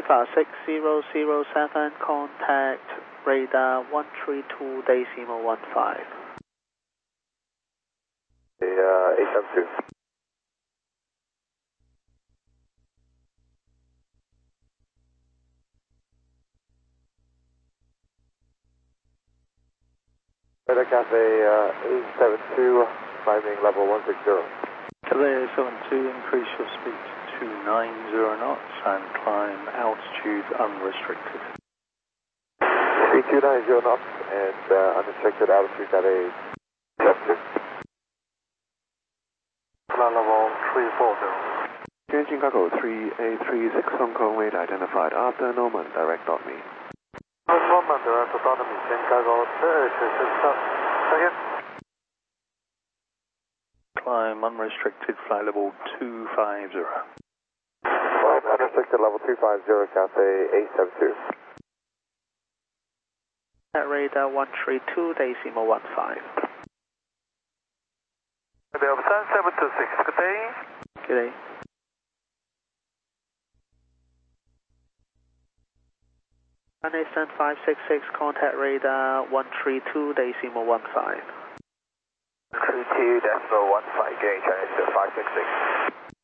Alpha 6007, contact radar 132.15. 872. Radar Cafe 872, climbing level 160. Cafe 872, increase your speed to 290 knots and climb altitude unrestricted. Speed 290 knots and unrestricted altitude at 872. Flight level 340. Changing cargo 3836 Hong Kong weight identified after Norman, direct dot me. Norman, direct dot me, change cargo 3836. Again. Climb unrestricted flight level 250. Climb unrestricted level 250, Cafe 872. At radar 132.15. Delta 7726, good day. Good day. Eastern 566, contact radar 132.15. 32.15, gauge, Eastern 566.